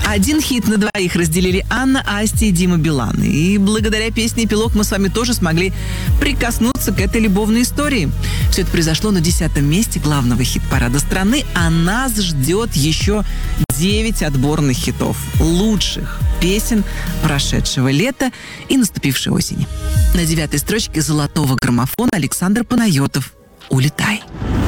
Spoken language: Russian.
Один хит на двоих разделили Анна, Асти и Дима Билан. И благодаря песне «Эпилог» мы с вами тоже смогли прикоснуться к этой любовной истории. Все это произошло на 10-м месте главного хит-парада страны, а нас ждет еще 9 отборных хитов. Лучших песен прошедшего лета и наступившей осени. На 9-й строчке золотого граммофона Александр Панайотов «Улетай».